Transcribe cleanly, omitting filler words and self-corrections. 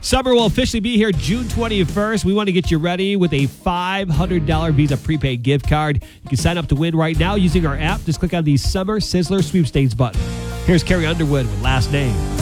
Summer will officially be here June 21st. We want to get you ready with a $500 Visa prepaid gift card. You can sign up to win right now using our app. Just click on the Summer Sizzler Sweepstakes button. Here's Carrie Underwood with Last Name.